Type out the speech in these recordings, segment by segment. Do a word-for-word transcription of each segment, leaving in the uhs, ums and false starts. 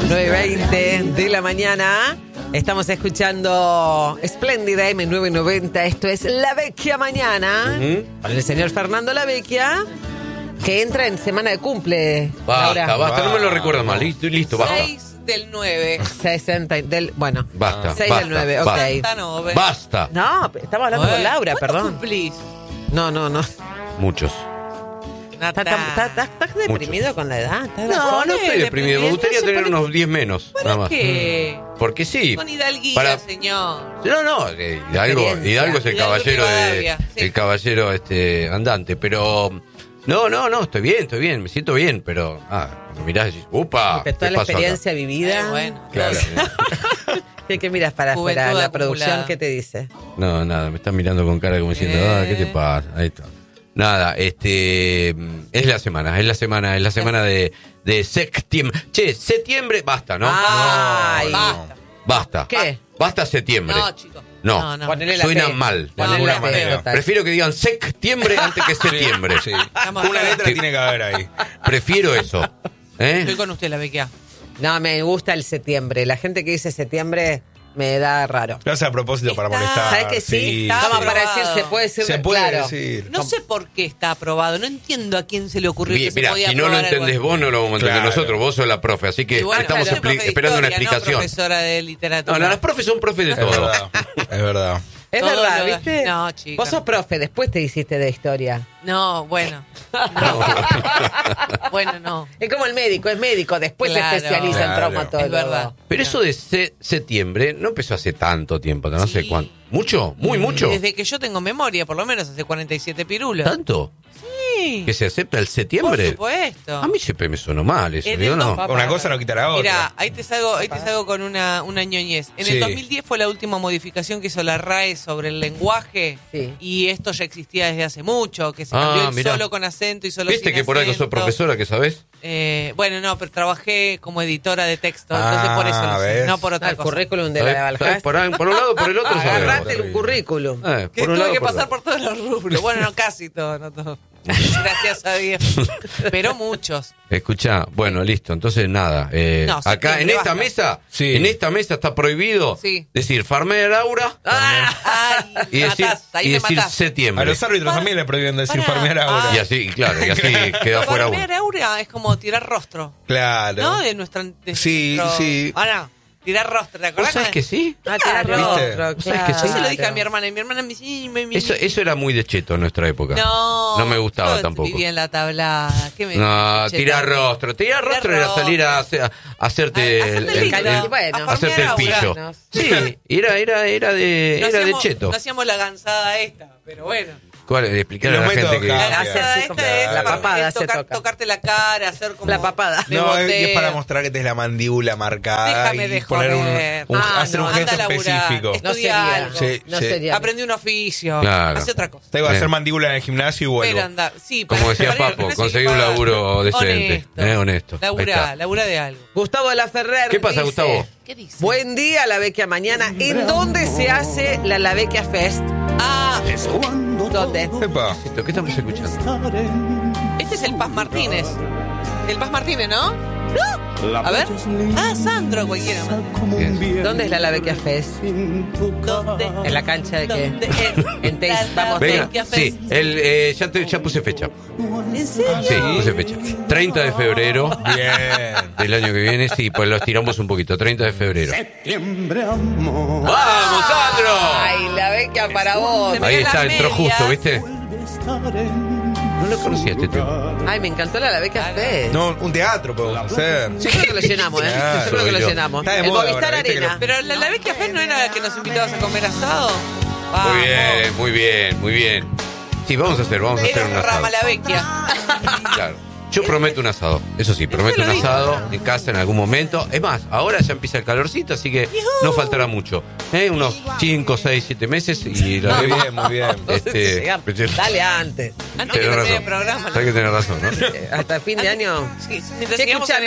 nueve veinte de la mañana. Estamos escuchando Espléndida M nueve noventa. Esto es La Vecchia Mañana. Uh-huh. Con el señor Fernando La Vecchia, que entra en semana de cumple. Basta, ahora. basta, no me lo recuerdas mal. Listo, listo, basta. seis del nueve. sesenta del, bueno. Basta, seis basta, del nueve, ok. basta, no, ve. Basta. No, estamos hablando Oye, con Laura, ¿cuántos perdón. cumplís? No, no, no. Muchos. ¿Estás está, está deprimido Muchos. con la edad? ¿Estás No, no ¿Qué? estoy deprimido. Me gustaría tener unos diez menos. Nada ¿Para más. qué? Porque sí. Con hidalguía, Para- señor. No, no, eh, Hidalgo, Experiencia. Hidalgo es el Hidalgo caballero de, Rivadavia, sí. el caballero este andante, pero no, no, no, estoy bien, estoy bien, me siento bien, pero ah, cuando mirás y decís, upa, Porque toda ¿qué la pasó experiencia vivida. Eh, bueno. Claro. ¿Qué, qué miras para Juventud afuera? La acumulada. producción, ¿qué te dice? No, nada, me están mirando con cara como diciendo, Eh. ah, ¿qué te pasa? Ahí está. Nada, este es la semana, es la semana, es la semana de, de septiembre. Che, septiembre, basta, ¿no? Ay. no, Basta. basta. ¿Qué? Basta septiembre. No, chicos. No, No, no. Ponele la suena P. mal. No, de ninguna la P, manera. total. Prefiero que digan septiembre antes que septiembre. Sí. Estamos Una acá. letra Sí. tiene que haber ahí. Prefiero eso. ¿Eh? Estoy con usted, la Vecchia. No, me gusta el septiembre. La gente que dice septiembre me da raro. Lo hace a propósito para Está- molestar. ¿Sabes que sí? está Vamos para aprobado. decir, se puede decir. Se puede claro. decir. No sé por qué está aprobado. No entiendo a quién se le ocurrió Bien, que se mira, podía si no lo aprobar algo entendés así. vos, no lo vamos a entender Claro. nosotros. Vos sos la profe, así que Y bueno, estamos claro, expli- profe de esperando una historia, explicación. No profesora de literatura. No, no, las profes son profes de Es todo. verdad. Es verdad. Es Todo verdad, lo- ¿viste? No, chica. Vos sos profe, después te hiciste de historia. No, bueno. No. Bueno, no. Es como el médico, es médico, después Claro. se especializa en Claro. traumatólogo. Es verdad. Pero eso de se- septiembre no empezó hace tanto tiempo, no sé Sí. cuánto. ¿Mucho? ¿Muy mucho? Desde que yo tengo memoria, por lo menos hace cuarenta y siete pirulos. ¿Tanto? Sí. ¿Que se acepta el Por septiembre? supuesto. A mí siempre me sonó mal eso, Es digo, del no. dos- Una cosa no quita la otra. Mira, ahí te salgo, ahí te salgo con una, una ñoñez. En Sí. el dos mil diez fue la última modificación que hizo la R A E sobre el lenguaje. Sí. Y esto ya existía desde hace mucho, que se Ah, cambió el mirá. solo con acento y solo ¿Viste sin que por algo sos acento. profesora, que sabés? Eh, bueno, no, pero trabajé como editora de texto, Ah, entonces por eso lo sé, ¿ves? no por Ah, otra el cosa. currículum de ¿Sabés? la ¿Sabés? Valjas. Por, un- por un lado, por el otro, sabés. Agarrate el currículum. Eh, Que por un tuve lado, que por pasar otro. por todos los rubros. Bueno, no casi todo, no todo. Gracias a Dios. Pero muchos. Escuchá, bueno, listo, entonces nada. eh, No, acá septiembre, en esta basta. mesa, Sí. en esta mesa está prohibido Sí. decir Farmer Aura Ay, y me decir, matás, ahí y me decir matás. A septiembre. los árbitros Para- también le prohíben decir para- farmear ahora. Ah. Y así, claro, y así queda fuera uno. Farmear aura es como tirar rostro, Claro. ¿no? De nuestra. de Sí, nuestro- sí. Ah, no. Tirar rostro, ¿te ¿Vos acordás? sabés que sí? Ah, tiene Claro. rostro, ¿Viste? claro. ¿Vos sabés que sí? Yo se lo dije a mi hermana y mi hermana me dice. "Sí, me- me- Eso, eso era muy de cheto en nuestra época. No. No me gustaba yo tampoco. Vivía en la tablada. ¿Qué me No, che, tirar también? rostro. Tirar Tirar rostro era rostro. salir a, hacer- a hacerte A- a el, hacerte el- lindo. el- Bueno. A hacerte el farmear pillo. aura. Sí, era, era, era de, No era de hacíamos- cheto. No hacíamos la gansada esta, pero bueno. ¿Cuál? Explicarle a la Los gente métodos que... Javier. La hace gansada así esta como es la para- papada es se tocar- toca. tocarte la cara, hacer como. La papada. de No, es, es para boteo. mostrar que tenés la mandíbula marcada Déjame y de poner un, joder. un- Ah, hacer no, un anda gesto a laburar. específico. Esto- No Estudia sería. algo. Sí, no sí. sería. Aprendí un oficio. Claro. Hace otra cosa. Tengo que Eh. hacer mandíbula en el gimnasio y vuelvo. Pero anda, sí, Como para- decía para- Papo, no sé conseguí qué un pagar. laburo decente, Honesto. eh, honesto. Ahí Laburá, está. laburá de algo. Gustavo de la Ferrer. ¿Qué pasa, dice, Gustavo? ¿Qué dice? Buen día, La Vecchia Mañana. ¿En dónde se hace la La Vecchia Fest? Ah, ¿Dónde? Epa. Esto, ¿qué estamos escuchando? este es el Paz Martínez. El Paz Martínez, ¿no? ¿No? A ver. Ah, Sandro, cualquiera. Bien. ¿Dónde es la La Vecchia Fest? ¿Dónde? ¿En la cancha de qué? ¿Dónde es? En Teis, La- la vamos, Venga, Vecchia sí, Fest. el, eh, ya, te- ya puse fecha. ¿En serio? Sí, puse fecha. treinta de febrero Bien. del año que viene, sí, pues lo estiramos un poquito. treinta de febrero. Septiembre, amor. ¡Vamos, Sandro! Ay, La Vecchia para vos. Se me Ahí ven está, las entró medias. justo, ¿viste? Vuelve a estar en No lo conocía este tema. Ay, me encantó la La Vecchia Claro. Fest. No, un teatro podemos hacer. Yo creo que lo llenamos, ¿eh? Claro, Yo creo que lo yo. llenamos. Está de El moda Movistar ahora, ¿viste que Arena. lo- Pero la, la Vecchia Fest no era la que nos invitabas a comer asado. Vamos. Muy bien, muy bien, muy bien. Sí, vamos a hacer, vamos a hacer un Era asado. Rama la Vecchia. Claro. Yo prometo un asado, eso sí, prometo un lo digo. asado en casa en algún momento. Es más, ahora ya empieza el calorcito, así que no faltará mucho. ¿Eh? Unos cinco, seis, siete meses y la Muy vemos. bien, muy bien. No sé si Este, llegamos. Dale antes. Antes que Tenés termine razón. el programa. Sabés que tenés razón, ¿no? Eh, Hasta fin de año. Sí, mientras Che, sigamos en escúchame. el aire.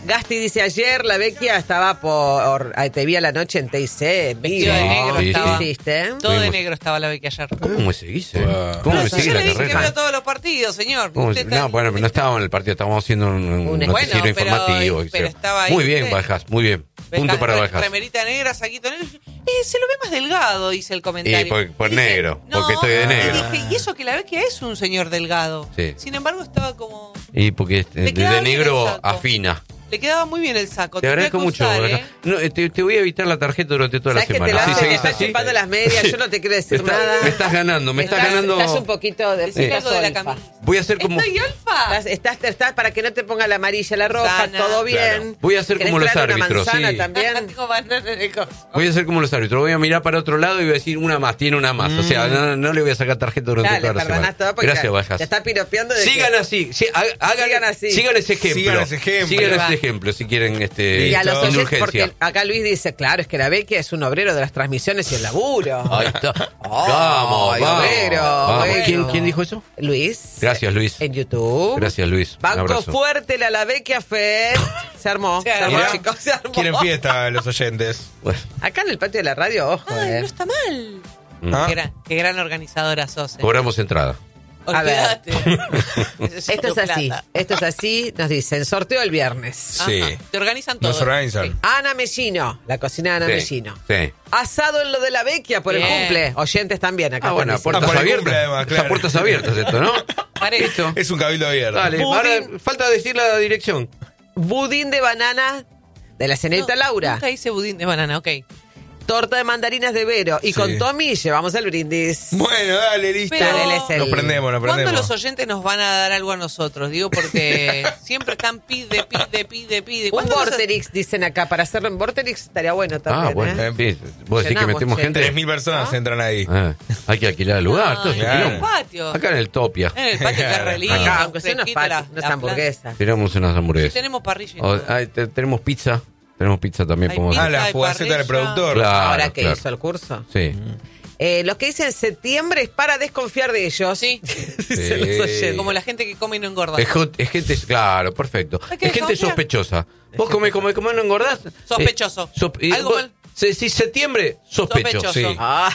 Gasti dice, ayer la Vecchia estaba por... ah, te vi a la noche en T I C. en Vestido vivo. de negro Sí, estaba. ¿Qué hiciste? Todo de Tuvimos- negro estaba la Becky ayer. ¿Cómo me seguís? eh? Wow. ¿Cómo No, me yo seguís ya la le dije que carrera? veo todos los partidos, señor. ¿Cómo Usted se- está- No, bueno, no estábamos en el partido, estábamos haciendo un, un Un- noticiero Bueno, pero- informativo. pero etcétera. estaba ahí Muy bien, usted. Bajas, muy bien. Punto Re- para re- Bajas. Remerita negra, saquito negro. Eh, se lo ve más delgado, dice el comentario. Y por- por Y dije, negro, no, porque estoy de y negro. dije, y eso que la Becky es un señor delgado. Sí. Sin embargo, estaba como... Y porque este, Le de, quedaba de bien negro el saco. afina. Le quedaba muy bien el saco. Te Tenía agradezco que mucho. usar, Bajas. ¿eh? No, te, te voy a evitar la tarjeta durante toda la ¿Sabes que te semana. lo Si hace? seguís Te estás así, chupando las medias, yo no te quiero decir Está- nada. me estás ganando, me estás, ganando. Estás un poquito de... Decime estás algo de la olfa. camisa. Voy a hacer como... ¿Estoy alfa? Estás, estás, estás para que no te ponga la amarilla, la roja, Sana. todo bien. Claro. Voy a hacer ¿Querés como los traer una árbitros, manzana sí. también? Tengo banana en el coso. Voy a hacer como los árbitros, voy a mirar para otro lado y voy a decir una más, tiene una más. O sea, no, no le voy a sacar tarjeta durante Dale, toda la perdonás semana. todo porque Gracias, te Bajas. está piropeando de Sigan que- así, sí, ha- hagan, Sigan así. sigan ese ejemplo. Sigan ese ejemplo. Sigan Va. ese ejemplo si quieren este, Y a los oyentes, indulgencia. porque acá Luis dice, claro, es que la Becky es un obrero de las transmisiones y el laburo. Ahí está. Ay, vamos, vamos. obrero, vamos. bueno. ¿Quién, quién dijo eso? Luis. Gracias, Luis. En YouTube. Gracias, Luis. Un Banco abrazo. fuerte la La Vecchia Fest. Se armó. Se Se armó, armó. chicos, se armó. Quieren fiesta los oyentes. Bueno, Acá en el patio de la radio, ojo, Ay, eh. no está mal. Mm. Ah. Qué, gran, qué gran organizadora sos. eh. cobramos entrada. A ver. Olvídate. Necesito Esto es así, plata. esto es así, nos dicen, sorteo el viernes. Sí. Ajá. Te organizan todo. Nos organizan. Ana Mellino, la cocina de Ana Sí, Mellino. sí. Asado en lo de la Vecchia por el Bien. cumple. Oyentes también acá. Ah, bueno, están puertas Ah, por el abiertas. cumple, además, Esas claro. puertas abiertas esto, ¿no? Parece. Listo. Es un cabildo abierto. Dale, Budín. ahora falta decir la dirección. diciendo. Budín de banana de la señorita No, Laura. Nunca hice budín de banana, ok. Torta de mandarinas de Vero. Y Sí. con Tommy llevamos el brindis. Bueno, dale, listo. Pero- Dale, él es el- Nos prendemos, nos ¿Cuándo prendemos. los oyentes nos van a dar algo a nosotros? Digo, porque siempre están pide, pide, pide, pide. Un ¿Cuándo los- Vorterix, dicen acá. Para hacerlo en Vorterix estaría bueno también. Ah, bueno. ¿eh? Sí. Vos decís que Llenamos, metemos che. gente. Tres mil personas entran ahí. Ah, hay que alquilar el lugar. todo es un Ay, en el quilombo. patio. Acá en el Topia. En el patio que es re lindo, Acá, aunque sea unos fresquita patios, la- unas la planta. hamburguesas. Tiramos unas hamburguesas. Sí, tenemos parrilla y O- todo. ay, te- tenemos pizza. Tenemos pizza también. Hay podemos pizza. Ah, la de fugaceta del parrilla. productor. Claro, Ahora que claro. hizo el curso. Sí. Eh, los que dicen septiembre es para desconfiar de ellos. Sí. Dicen los Sí. oyentes. Como la gente que come y no engorda. Es, jo- es gente, claro, perfecto. Hay que Es gente desconfiar. sospechosa. Vos comés, comés, comés, no engordás. Sospechoso. Eh, sospe- y Algo vos- mal. Se decís septiembre, sospecho. Sospechoso. Sí. Ah.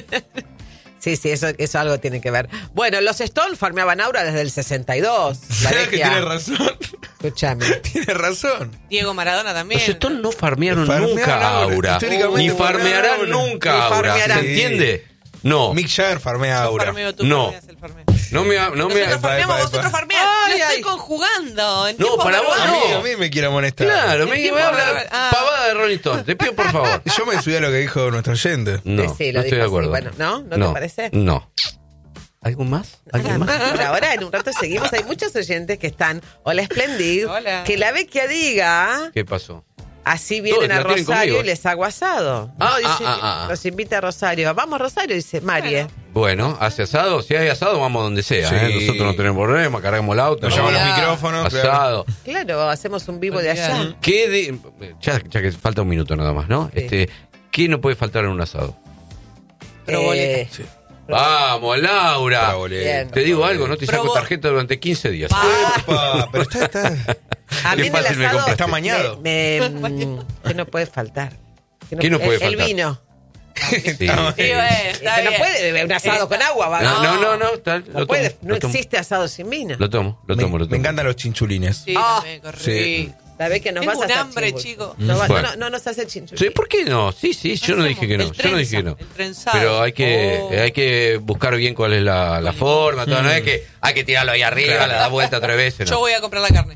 Sí, sí, eso, eso algo tiene que ver. Bueno, los Stone farmeaban Aura desde el sesenta y dos. La ¿Sabes que Vecchia. tiene razón? Escúchame. Tiene razón. Diego Maradona también. Los Stones no farmearon Farmearon nunca Aura. Aura. Históricamente Ni farmearon farmearán Aura. nunca Ni Aura. farmearán. ¿Se entiende? No. Mick Jagger farmea Yo Aura. farmeo, tú No. farmeas el farmeo. No me. No me Nosotros farmeamos, epa, vosotros epa. farmean. Ay, Lo estoy ay. conjugando. En No, tiempo para vos A verbal. mí, no. a mí me quiere amonestar. Claro, me, tiempo me habla verbal. Ah. pavada de Rolling Stone. Te pido por favor. Yo me subí a lo que dijo nuestro oyente. No, Sí, sí, lo no estoy dijo de así. acuerdo. Bueno, ¿no? ¿No te parece? No. ¿Algo más? ¿Algo Nada más? más. Por ahora, en un rato seguimos. Hay muchos oyentes que están. Hola, Splendid. Hola. Que la Vecchia diga. ¿Qué pasó? Así vienen Todos a la tienen Rosario conmigo. y les hago asado. Ah, No, dice ah, que ah, ah. los invita a Rosario. Vamos a Rosario, dice Marie. Bueno, hace asado. Si hay asado, vamos donde sea. Sí. ¿eh? Nosotros no tenemos problema. Cargamos el auto. Nos no, llaman los Hola. micrófonos. claro. asado. Claro, hacemos un vivo de allá. ¿Qué de, ya, ya que falta un minuto nada más, ¿no? Sí. Este, ¿qué no puede faltar en un asado? Proboleta. Eh, Sí. Vamos, Laura. Proboleta, Bien. Te digo algo, no te saco Probo- tarjeta durante quince días. Epa, pero está, está. a mí Qué en el fácil me asado compraste. Está mañado. Me, me- mm, ¿qué no puede faltar? ¿Qué no puede el, faltar? El vino. Sí. Sí, bueno, está Que no bien. puede beber un asado con agua, ¿va? No, no, no, no, tal, No lo puede, tomo, no lo tomo. existe asado sin vino. Lo tomo, lo Me, tomo, lo tomo. me encantan los chinchulines. Sí, Ah, también, correcto. sí. La vez que nos Tengo vas a un hacer hambre, chimbul. chico. No, va- Bueno. no, no nos hace chinchulín. Sí, ¿por qué no? Sí, sí, yo no dije que no. El Yo no dije que no. trenza, el trenzado. Pero hay que, Oh. hay que buscar bien cuál es la, la forma, todo. No es que hay que tirarlo ahí arriba, Claro. le da vuelta tres veces. Yo No. voy a comprar la carne.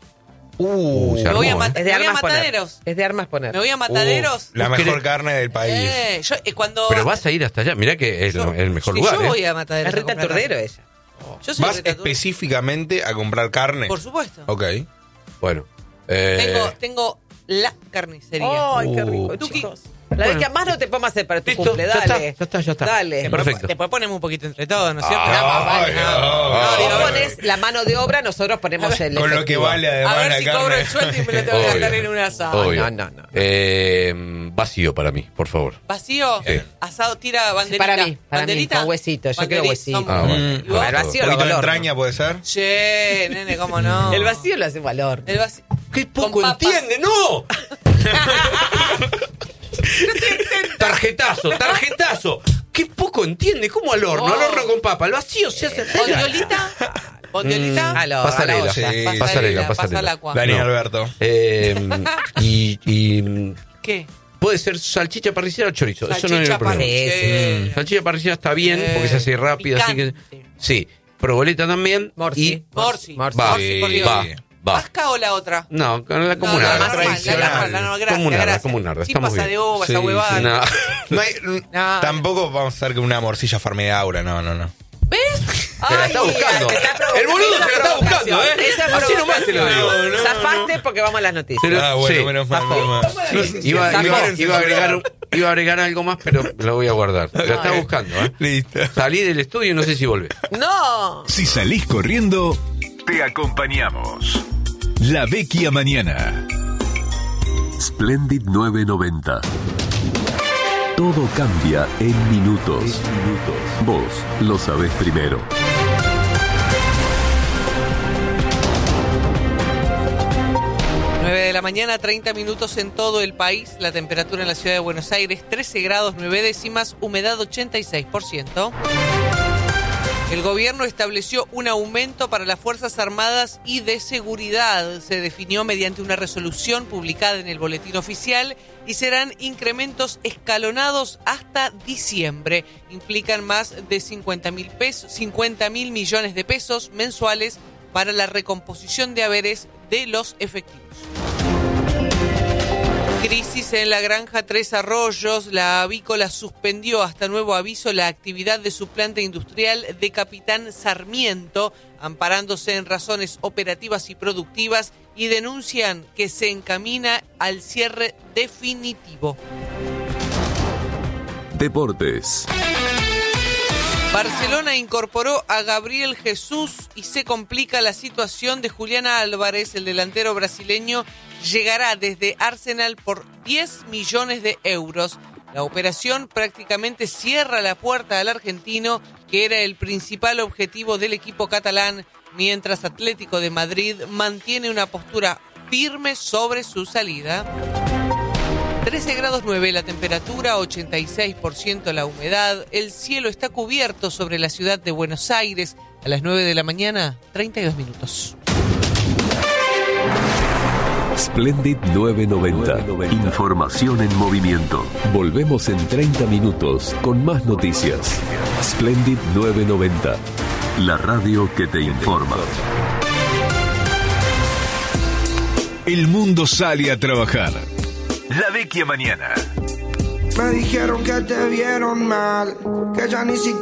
Uh, se Me voy a armó, ¿eh? matar. Es de Me voy a armas poner. mataderos. Es de armas poner. Me voy a mataderos. Uh, la ¿Vos mejor querés? carne del país. Eh, yo, eh, cuando Pero vas a ir hasta allá. Mirá que es yo- el mejor sí, lugar. Yo ¿eh? voy a mataderos. Es a Rita comprar Turdero carne. ella. Yo soy ¿Vas Rita Turdero. específicamente a comprar carne? Por supuesto. Ok. Bueno. eh, Tengo, tengo la carnicería. Ay, qué rico, Uh, Tuki. chicos. La vez que más no te podemos hacer para tu Listo, cumple, ya dale. está, ya está, ya está. Dale. Eh, perfecto. Después ponemos un poquito entre todos, ¿no es cierto? Ay, No, vale, no. ay, No, digo, Vos a ver, pones la mano de obra, nosotros ponemos el Con lo que efectivo. vale a además ver la si carne. cobro el sueldo y me lo tengo que Obvio. gastar en un asado. Obvio. no, no, no. Eh, vacío para mí, por favor. ¿Vacío? Sí. Asado, tira banderita. Para mí, para mí, ¿Banderita? con huesito, yo quiero Banderita, huesito. son- Ah, bueno. Mm. ¿Y vos? El vacío ¿Un lo poquito de valor. entraña puede ser? Che, nene, ¿cómo no? El vacío lo hace valor. El vacío. ¡Qué Con poco papas. entiende! ¡No! Tarjetazo, tarjetazo. ¡Qué poco entiende! ¿Cómo al horno? Oh. Al horno con papa. El vacío se hace... ¿Bondiolita? ¿Bondiolita? Mm, A lo- pasarela. a la olla. Sí. Pasarela, Pasarela, pasarela. pasa al agua. Dani No. Alberto. Eh, y, y ¿Qué? puede ser salchicha parrillera o chorizo. Eso no hay Salchicha problema. parrillera. Sí, Salchicha parrillera está bien Eh, porque se hace rápido. Así que, picante. sí. Proboleta también. Morsi. Y Morsi. Morsi. va, Morsi, por Dios. va, va. ¿Vasca o la otra? No, con la No, comunarda. la normal, la tradicional. normal, la normal, gracias, Comunarda, gracias. comunarda, Sí, estamos pasa bien. de uva, Sí, esa huevada. sí. No. No hay- No. Tampoco vamos a hacer que una morcilla farmeaura, no, no, no. ¿Ves? Se la está Ay, buscando. te está provocando. El boludo Esa se la está provocación. buscando, ¿eh? Esa Así nomás te lo digo. provocación. No, no, Zafaste porque vamos a las noticias. Se lo- Ah, bueno, sí. menos mal, Zafó. menos mal. Iba, Zafó. iba- iba a agregar, iba a agregar algo más, pero lo voy a guardar. Lo está buscando, ¿eh? Listo. Salí del estudio y no sé si volvé. No. Si salís corriendo, te acompañamos. La Vecchia Mañana. Splendid nueve noventa. Todo cambia en minutos. Vos lo sabés primero. nueve de la mañana, treinta minutos en todo el país. La temperatura en la ciudad de Buenos Aires, trece grados nueve décimas, humedad ochenta y seis por ciento. El gobierno estableció un aumento para las Fuerzas Armadas y de Seguridad. Se definió mediante una resolución publicada en el Boletín Oficial y serán incrementos escalonados hasta diciembre. Implican más de cincuenta mil pesos, cincuenta mil millones de pesos mensuales para la recomposición de haberes de los efectivos. Crisis en la granja Tres Arroyos. La avícola suspendió hasta nuevo aviso la actividad de su planta industrial de Capitán Sarmiento, amparándose en razones operativas y productivas, y denuncian que se encamina al cierre definitivo. Deportes. Barcelona incorporó a Gabriel Jesús y se complica la situación de Julián Álvarez. El delantero brasileño llegará desde Arsenal por diez millones de euros. La operación prácticamente cierra la puerta al argentino, que era el principal objetivo del equipo catalán, mientras Atlético de Madrid mantiene una postura firme sobre su salida. trece grados nueve la temperatura, ochenta y seis por ciento la humedad. El cielo está cubierto sobre la ciudad de Buenos Aires. A las nueve de la mañana, treinta y dos minutos. Splendid nueve noventa. Información en movimiento. Volvemos en treinta minutos con más noticias. Splendid nueve noventa. La radio que te informa. El mundo sale a trabajar. La Vecchia Mañana. Me dijeron que te vieron mal, que ya ni siquiera